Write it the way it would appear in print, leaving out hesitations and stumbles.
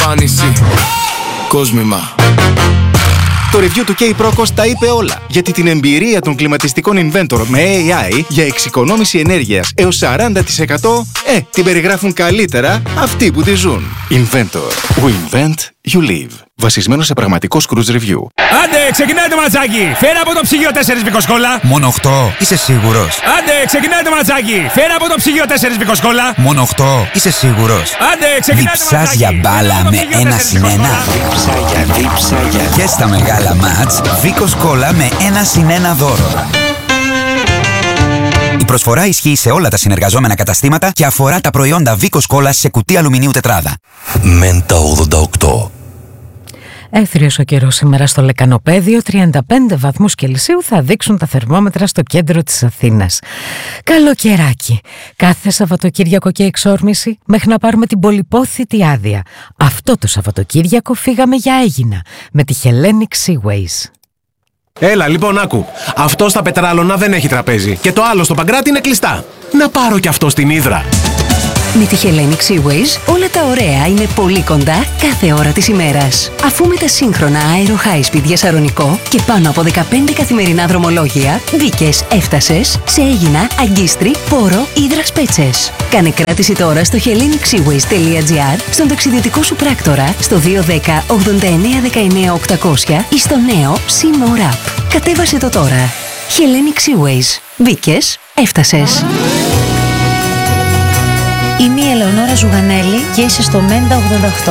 εμφάνιση. Κόσμημα. Το review του K-Procos τα είπε όλα, γιατί την εμπειρία των κλιματιστικών Inventor με AI για εξοικονόμηση ενέργειας έως 40% την περιγράφουν καλύτερα αυτοί που τη ζουν. Inventor. We invent, you live. Βασισμένο σε πραγματικό Cruise Review. Άντε, ξεκινάει το ματσάκι! Φέρα από το ψυγείο 4 βικοσκόλα! Μόνο 8, είσαι σίγουρος? Άντε, ξεκινάει το ματσάκι! Φέρα από το ψυγείο 4 βικοσκόλα! Μόνο 8, είσαι σίγουρος? Άντε, ξεκινάει το Διψάς ματσάκι! για μπάλα με 1+1. Δίψα για. Και στα μεγάλα μάτς, Βίκος-Κόλα με 1+1 δώρο. Η προσφορά ισχύει σε όλα τα συνεργαζόμενα καταστήματα και αφορά τα προϊόντα Βίκος-Κόλα σε κουτί αλουμινίου τετράδα. Μέντα 88. Έθριος ο καιρός σήμερα στο Λεκανοπέδιο, 35 βαθμούς Κελσίου θα δείξουν τα θερμόμετρα στο κέντρο της Αθήνας. Καλοκαιράκι. Κάθε Σαββατοκύριακο και εξόρμηση μέχρι να πάρουμε την πολυπόθητη άδεια. Αυτό το Σαββατοκύριακο φύγαμε για Αίγινα με τη Hellenic Seaways. Έλα, λοιπόν, άκου. Αυτό στα Πετράλωνα δεν έχει τραπέζι. Και το άλλο στο Παγκράτη είναι κλειστά. Να πάρω κι αυτό στην Ύδρα. Με τη Hellenic Seaways όλα τα ωραία είναι πολύ κοντά κάθε ώρα της ημέρας. Αφού με τα σύγχρονα Aero High Speed για Σαρονικό και πάνω από 15 καθημερινά δρομολόγια, μπήκες, έφτασες σε Αίγινα, Αγκίστρι, Πόρο, Ύδρας Πέτσες. Κάνε κράτηση τώρα στο hellenicseaways.gr, στον ταξιδιωτικό σου πράκτορα, στο 210 89 19 800 ή στο νέο SeaMore App. Κατέβασε το τώρα. Hellenic Seaways. Μπήκες, έφτασες. Είμαι η Ελεονόρα Ζουγανέλη και είσαι στο Μέντα 88.